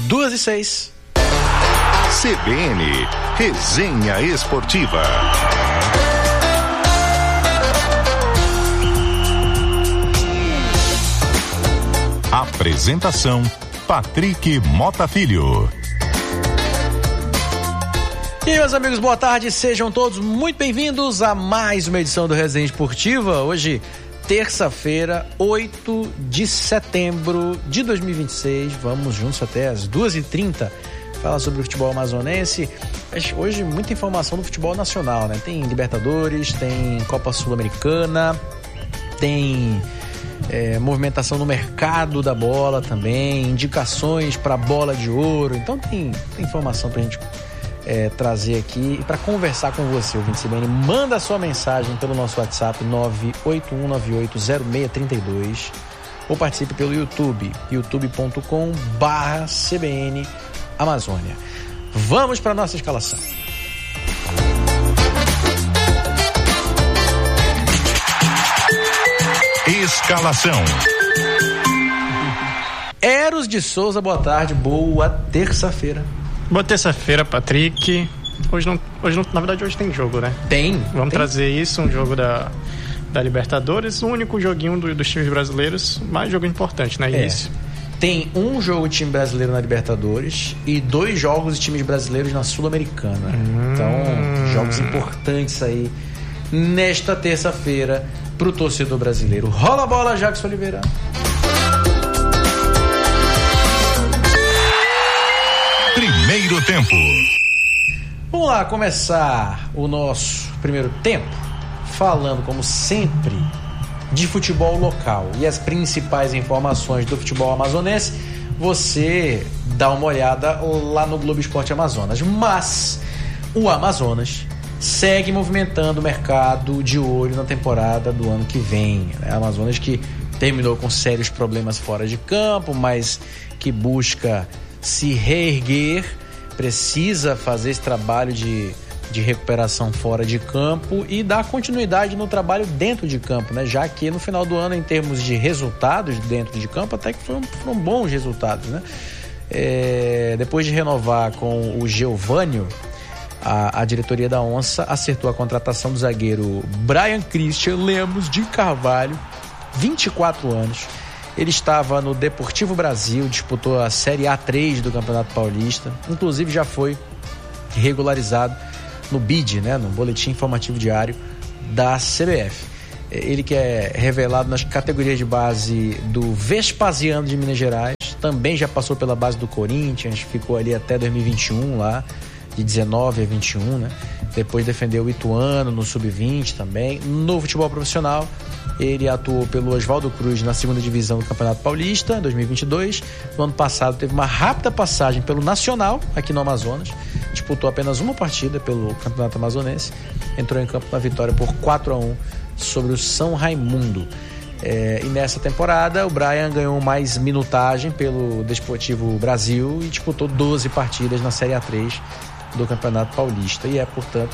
2:06. CBN Resenha Esportiva. Apresentação: Patrick Mota Filho. E aí, meus amigos, boa tarde, sejam todos muito bem-vindos a mais uma edição do Resenha Esportiva. Hoje, terça-feira, 8 de setembro de 2026, vamos juntos até as 2h30 falar sobre o futebol amazonense. Mas hoje muita informação do futebol nacional, né? Tem Libertadores, tem Copa Sul-Americana, tem movimentação no mercado da bola também, indicações para bola de ouro. Então tem informação pra gente trazer aqui para conversar com você, ouvinte CBN. Manda sua mensagem pelo nosso WhatsApp 981980632 ou participe pelo YouTube, youtube.com/CBN Amazônia. Vamos para nossa escalação. Escalação. Eros de Souza, boa tarde, boa terça-feira. Boa terça-feira, Patrick. Hoje não, na verdade hoje tem jogo, né? Vamos trazer isso, um jogo da Libertadores, o único joguinho dos times brasileiros, mais jogo importante, né? Isso. Tem um jogo de time brasileiro na Libertadores e 2 jogos de times brasileiros na Sul-Americana. Então, jogos importantes aí nesta terça-feira pro torcedor brasileiro. Rola a bola, Jackson Oliveira. Primeiro tempo. Vamos lá começar o nosso primeiro tempo falando, como sempre, de futebol local e as principais informações do futebol amazonense. Você dá uma olhada lá no Globo Esporte Amazonas. Mas o Amazonas segue movimentando o mercado de olho na temporada do ano que vem. Amazonas que terminou com sérios problemas fora de campo, mas que busca se reerguer, precisa fazer esse trabalho de recuperação fora de campo e dar continuidade no trabalho dentro de campo, né? Já que no final do ano, em termos de resultados dentro de campo, até que foram bons resultados, né? Depois de renovar com o Geovânio, a diretoria da Onça acertou a contratação do zagueiro Brian Christian Lemos de Carvalho, 24 anos. Ele estava no Deportivo Brasil, disputou a Série A3 do Campeonato Paulista, inclusive já foi regularizado no BID, né, no Boletim Informativo Diário da CBF. Ele que é revelado nas categorias de base do Vespasiano de Minas Gerais, também já passou pela base do Corinthians, ficou ali até 2021 lá, de 19 a 21, né? Depois defendeu o Ituano no Sub-20 também. No futebol profissional, ele atuou pelo Oswaldo Cruz na segunda divisão do Campeonato Paulista, 2022. No ano passado teve uma rápida passagem pelo Nacional, aqui no Amazonas. Disputou apenas uma partida pelo Campeonato Amazonense. Entrou em campo na vitória por 4-1 sobre o São Raimundo. E nessa temporada, o Brian ganhou mais minutagem pelo Desportivo Brasil e disputou 12 partidas na Série A3 do Campeonato Paulista. E é, portanto,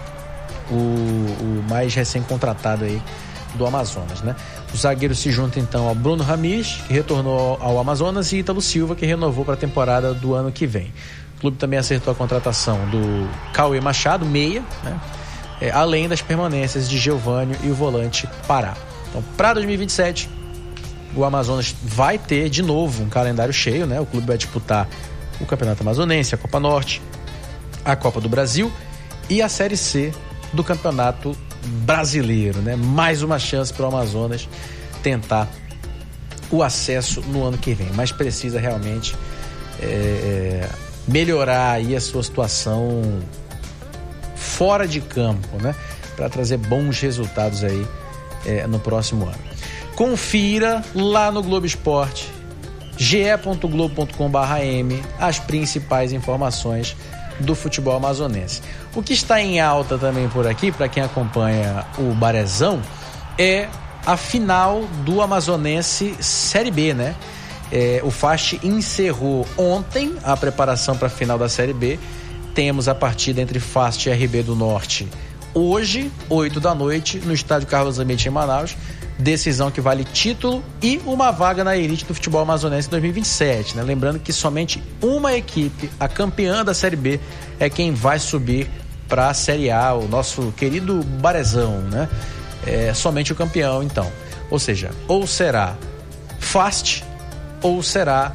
o mais recém-contratado aí do Amazonas, né? O zagueiro se junta então ao Bruno Ramires, que retornou ao Amazonas, e Ítalo Silva, que renovou para a temporada do ano que vem. O clube também acertou a contratação do Cauê Machado, meia, né? Além das permanências de Geovânio e o volante Pará. Então, para 2027, o Amazonas vai ter de novo um calendário cheio, né? O clube vai disputar o Campeonato Amazonense, a Copa Norte, a Copa do Brasil e a Série C do Campeonato Brasileiro, né? Mais uma chance para o Amazonas tentar o acesso no ano que vem, mas precisa realmente melhorar aí a sua situação fora de campo, né? Para trazer bons resultados aí no próximo ano. Confira lá no Globo Esporte, ge.globo.com/am, as principais informações do futebol amazonense. O que está em alta também por aqui, para quem acompanha o Barezão, é a final do Amazonense Série B, né? O FAST encerrou ontem a preparação para a final da Série B. Temos a partida entre FAST e RB do Norte hoje, 8 da noite, no estádio Carlos Amete, em Manaus. decisão que vale título e uma vaga na elite do futebol amazonense em 2027, né? Lembrando que somente uma equipe, a campeã da Série B, é quem vai subir para a Série A, o nosso querido Barezão, né? É somente o campeão, então. Ou seja, ou será FAST ou será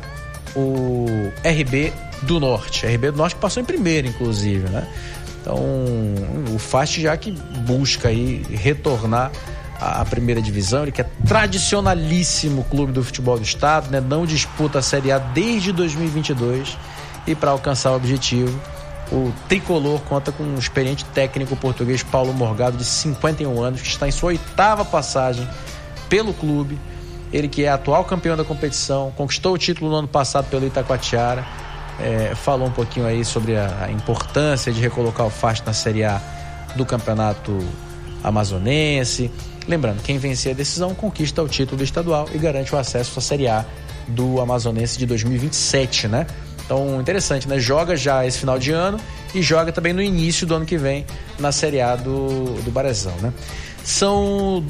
o RB do Norte. RB do Norte que passou em primeiro, inclusive, né? Então, o FAST já que busca aí retornar à primeira divisão, ele que é tradicionalíssimo clube do futebol do estado, né? Não disputa a Série A desde 2022 e para alcançar o objetivo, o tricolor conta com um experiente técnico português, Paulo Morgado, de 51 anos, que está em sua 8ª passagem pelo clube. Ele que é atual campeão da competição, conquistou o título no ano passado pelo Itacoatiara. Falou um pouquinho aí sobre a importância de recolocar o FAST na Série A do campeonato amazonense. Lembrando, quem vencer a decisão conquista o título estadual e garante o acesso à Série A do amazonense de 2027, né? Então, interessante, né? Joga já esse final de ano e joga também no início do ano que vem na Série A do Barezão, né? São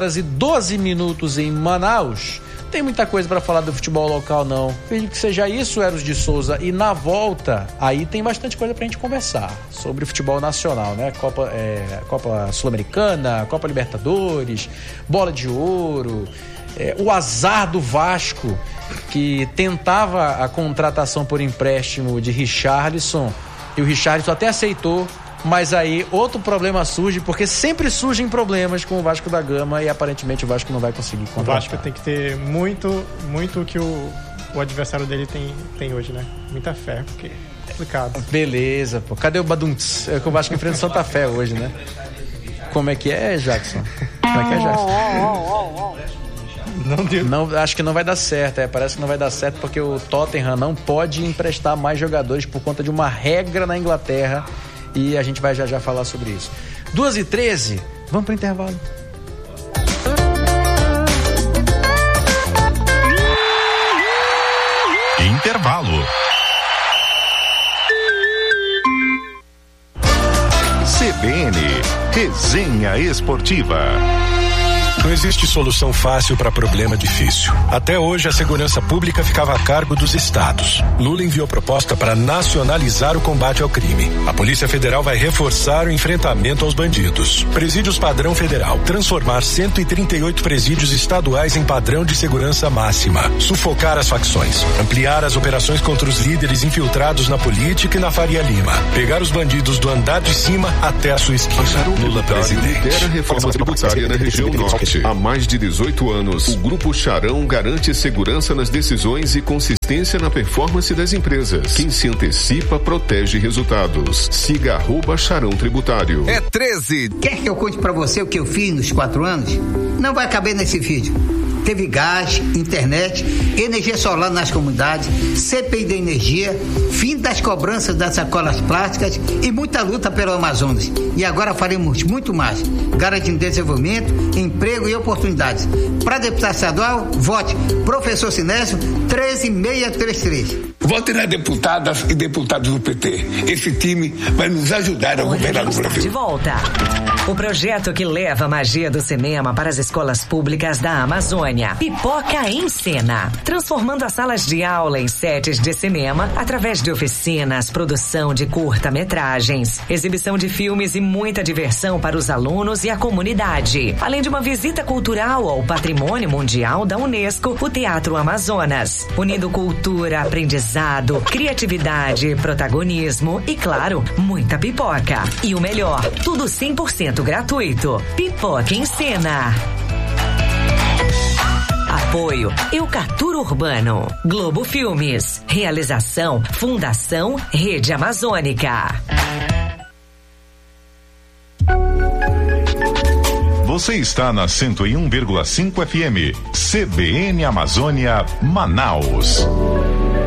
2h12 em Manaus. Tem muita coisa para falar do futebol local, não. Acredito que seja isso, Eros de Souza. E na volta, aí tem bastante coisa pra gente conversar sobre futebol nacional, né? Copa Sul-Americana, Copa Libertadores, Bola de Ouro, o azar do Vasco, que tentava a contratação por empréstimo de Richarlison, e o Richarlison até aceitou, mas aí outro problema surge, porque sempre surgem problemas com o Vasco da Gama e aparentemente o Vasco não vai conseguir contratar. O Vasco tem que ter muito o que o adversário dele tem hoje, né? Muita fé, porque é complicado. Beleza, pô. Cadê o Baduntz? É que o Vasco enfrenta o Santa Fé hoje, né? Como é que é, Jackson? Como é que é, Jackson? Não, acho que não vai dar certo. Parece que não vai dar certo porque o Tottenham não pode emprestar mais jogadores por conta de uma regra na Inglaterra. E a gente vai já falar sobre isso. 2h13, vamos pro intervalo. Intervalo. CBN, Resenha Esportiva. Não existe solução fácil para problema difícil. Até hoje, a segurança pública ficava a cargo dos estados. Lula enviou proposta para nacionalizar o combate ao crime. A Polícia Federal vai reforçar o enfrentamento aos bandidos. Presídios padrão federal. Transformar 138 presídios estaduais em padrão de segurança máxima. Sufocar as facções. Ampliar as operações contra os líderes infiltrados na política e na Faria Lima. Pegar os bandidos do andar de cima até a sua esquina. Lula presidente. Lidera a reforma tributária na região norte. Há mais de 18 anos, o Grupo Charão garante segurança nas decisões e consistência na performance das empresas. Quem se antecipa, protege resultados. Siga @Charão Tributário. É 13. Quer que eu conte pra você o que eu fiz nos 4 anos? Não vai caber nesse vídeo. Teve gás, internet, energia solar nas comunidades, CPI da energia, fim das cobranças das sacolas plásticas e muita luta pelo Amazonas. E agora faremos muito mais, garantindo desenvolvimento, emprego e oportunidades. Para deputado estadual, vote Professor Sinésio 13633. Vote nas deputadas e deputados do PT. Esse time vai nos ajudar a governar o Brasil. De volta. O projeto que leva a magia do cinema para as escolas públicas da Amazônia. Pipoca em Cena. Transformando as salas de aula em sets de cinema através de oficinas, produção de curta-metragens, exibição de filmes e muita diversão para os alunos e a comunidade. Além de uma visita cultural ao Patrimônio Mundial da Unesco, o Teatro Amazonas. Unindo cultura, aprendizado, criatividade, protagonismo e, claro, muita pipoca. E o melhor, tudo 100% gratuito. Pipoca em Cena. Apoio Eucatur Urbano. Globo Filmes. Realização Fundação Rede Amazônica. Você está na 101,5 FM. CBN Amazônia, Manaus.